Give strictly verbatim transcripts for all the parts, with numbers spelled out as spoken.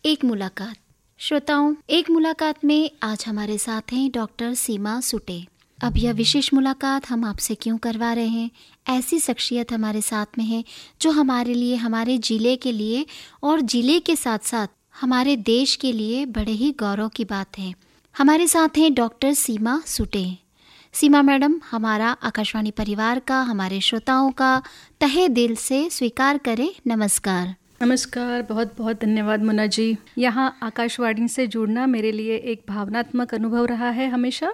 एक मुलाकात। श्रोताओं, एक मुलाकात में आज हमारे साथ हैं डॉक्टर सीमा सुटे। अब यह विशेष मुलाकात हम आपसे क्यों करवा रहे हैं? ऐसी शख्सियत हमारे साथ में है जो हमारे लिए, हमारे जिले के लिए और जिले के साथ साथ हमारे देश के लिए बड़े ही गौरव की बात है। हमारे साथ हैं डॉक्टर सीमा सुटे। सीमा मैडम, हमारा आकाशवाणी परिवार का, हमारे श्रोताओं का तहे दिल से स्वीकार करें नमस्कार। नमस्कार, बहुत बहुत धन्यवाद मुन्ना जी। यहाँ आकाशवाणी से जुड़ना मेरे लिए एक भावनात्मक अनुभव रहा है हमेशा,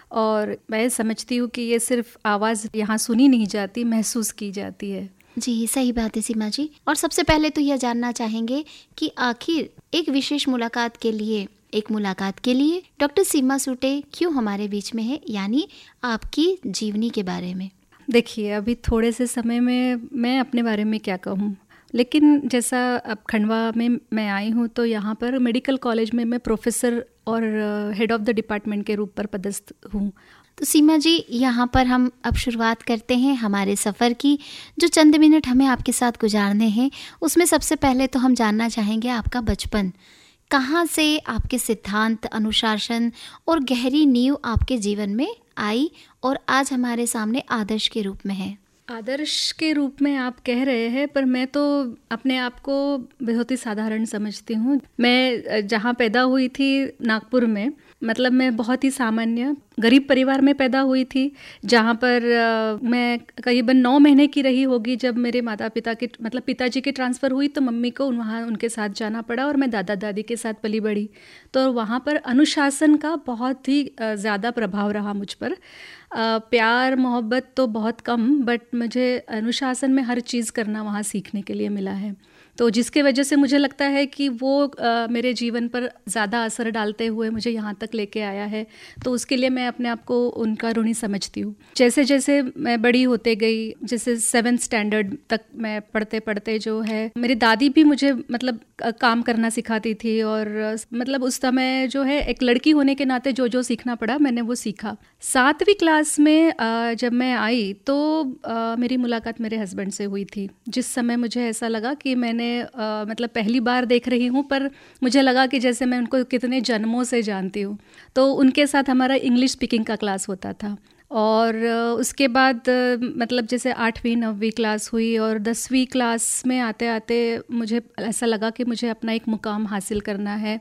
और मैं समझती हूँ कि ये सिर्फ आवाज़ यहाँ सुनी नहीं जाती, महसूस की जाती है। जी, सही बात है सीमा जी। और सबसे पहले तो यह जानना चाहेंगे कि आखिर एक विशेष मुलाकात के लिए एक मुलाकात के लिए डॉक्टर सीमा सुटे क्यों हमारे बीच में है, यानी आपकी जीवनी के बारे में। देखिए, अभी थोड़े से समय में मैं अपने बारे में क्या कहूँ, लेकिन जैसा अब खंडवा में मैं आई हूँ तो यहाँ पर मेडिकल कॉलेज में मैं प्रोफेसर और हेड ऑफ द डिपार्टमेंट के रूप पर पदस्थ हूँ। तो सीमा जी, यहाँ पर हम अब शुरुआत करते हैं हमारे सफ़र की। जो चंद मिनट हमें आपके साथ गुजारने हैं, उसमें सबसे पहले तो हम जानना चाहेंगे आपका बचपन। कहाँ से आपके सिद्धांत, अनुशासन और गहरी नींव आपके जीवन में आई और आज हमारे सामने आदर्श के रूप में है? आदर्श के रूप में आप कह रहे हैं, पर मैं तो अपने आप को बहुत ही साधारण समझती हूँ। मैं जहाँ पैदा हुई थी नागपुर में, मतलब मैं बहुत ही सामान्य गरीब परिवार में पैदा हुई थी, जहाँ पर आ, मैं करीबन नौ महीने की रही होगी जब मेरे माता पिता के, मतलब पिताजी की ट्रांसफ़र हुई तो मम्मी को वहाँ उनके साथ जाना पड़ा और मैं दादा दादी के साथ पली बड़ी। तो वहाँ पर अनुशासन का बहुत ही ज़्यादा प्रभाव रहा मुझ पर। आ, प्यार मोहब्बत तो बहुत कम, बट मुझे अनुशासन में हर चीज़ करना वहाँ सीखने के लिए मिला है। तो जिसके वजह से मुझे लगता है कि वो आ, मेरे जीवन पर ज़्यादा असर डालते हुए मुझे यहाँ तक लेके आया है। तो उसके लिए मैं अपने आप को उनका ऋणी समझती हूँ। जैसे जैसे मैं बड़ी होते गई, जैसे सेवन्थ स्टैंडर्ड तक मैं पढ़ते पढ़ते जो है, मेरी दादी भी मुझे मतलब काम करना सिखाती थी, और मतलब उस समय जो है एक लड़की होने के नाते जो जो सीखना पड़ा मैंने वो सीखा। सातवीं क्लास में आ, जब मैं आई तो आ, मेरी मुलाकात मेरे हस्बैंड से हुई थी, जिस समय मुझे ऐसा लगा कि मैंने आ, मतलब पहली बार देख रही हूँ, पर मुझे लगा कि जैसे मैं उनको कितने जन्मों से जानती हूँ। तो उनके साथ हमारा इंग्लिश स्पीकिंग का क्लास होता था, और उसके बाद मतलब जैसे आठवीं नौवीं क्लास हुई और दसवीं क्लास में आते आते मुझे ऐसा लगा कि मुझे अपना एक मुकाम हासिल करना है।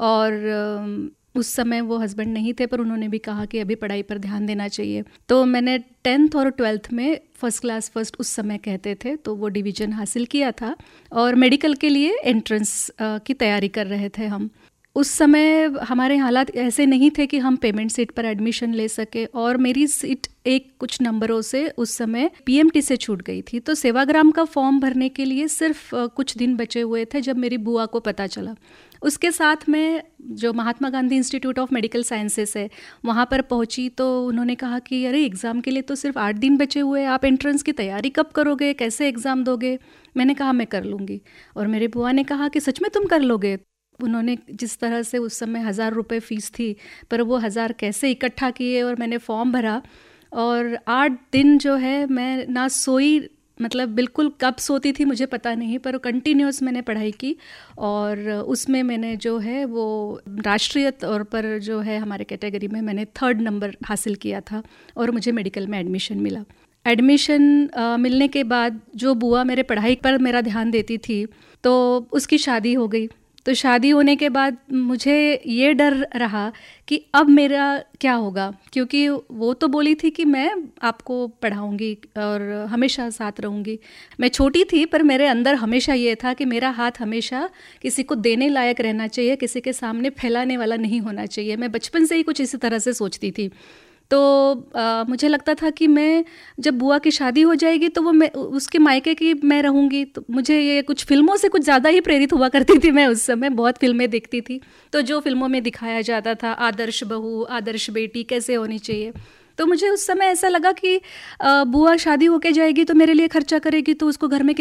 और उस समय वो हस्बैंड नहीं थे, पर उन्होंने भी कहा कि अभी पढ़ाई पर ध्यान देना चाहिए। तो मैंने टेंथ और ट्वेल्थ में फ़र्स्ट क्लास फर्स्ट उस समय कहते थे, तो वो डिवीज़न हासिल किया था, और मेडिकल के लिए एंट्रेंस की तैयारी कर रहे थे हम। उस समय हमारे हालात ऐसे नहीं थे कि हम पेमेंट सीट पर एडमिशन ले सके, और मेरी सीट एक कुछ नंबरों से उस समय पीएमटी से छूट गई थी। तो सेवाग्राम का फॉर्म भरने के लिए सिर्फ कुछ दिन बचे हुए थे जब मेरी बुआ को पता चला। उसके साथ में जो Mahatma Gandhi institute of medical sciences है वहाँ पर पहुँची, तो उन्होंने कहा कि अरे एग्ज़ाम के लिए तो सिर्फ आठ दिन बचे हुए, आप एंट्रेंस की तैयारी कब करोगे, कैसे एग्ज़ाम दोगे? मैंने कहा मैं कर लूँगी। और मेरे बुआ ने कहा कि सच में तुम कर लोगे? उन्होंने जिस तरह से उस समय हज़ार रुपये फ़ीस थी, पर वो हज़ार कैसे इकट्ठा किए और मैंने फॉर्म भरा, और आठ दिन जो है मैं ना सोई, मतलब बिल्कुल कब सोती थी मुझे पता नहीं, पर कंटिन्यूस मैंने पढ़ाई की, और उसमें मैंने जो है वो राष्ट्रीय तौर पर जो है हमारे कैटेगरी में मैंने थर्ड नंबर हासिल किया था, और मुझे मेडिकल में एडमिशन मिला। एडमिशन आ, मिलने के बाद जो बुआ मेरे पढ़ाई पर मेरा ध्यान देती थी, तो उसकी शादी हो गई। तो शादी होने के बाद मुझे ये डर रहा कि अब मेरा क्या होगा, क्योंकि वो तो बोली थी कि मैं आपको पढ़ाऊंगी और हमेशा साथ रहूंगी। मैं छोटी थी, पर मेरे अंदर हमेशा ये था कि मेरा हाथ हमेशा किसी को देने लायक रहना चाहिए, किसी के सामने फैलाने वाला नहीं होना चाहिए। मैं बचपन से ही कुछ इसी तरह से सोचती थी। तो आ, मुझे लगता था कि मैं जब बुआ की शादी हो जाएगी तो वो मैं उसके मायके की मैं रहूँगी। तो मुझे ये कुछ फिल्मों से कुछ ज़्यादा ही प्रेरित हुआ करती थी। मैं उस समय बहुत फिल्में देखती थी, तो जो फिल्मों में दिखाया जाता था आदर्श बहू, आदर्श बेटी कैसे होनी चाहिए, तो मुझे उस समय ऐसा लगा कि बुआ शादी होके जाएगी तो मेरे लिए खर्चा करेगी, तो उसको घर में